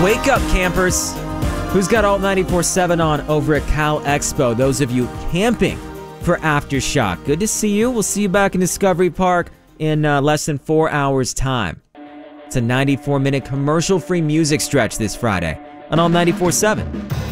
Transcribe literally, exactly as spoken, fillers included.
Wake up, campers. Who's got Alt ninety-four point seven on over at Cal Expo? Those of you camping for Aftershock. Good to see you. We'll see you back in Discovery Park in uh, less than four hours' time. It's a ninety-four minute commercial-free music stretch this Friday on Alt ninety-four point seven.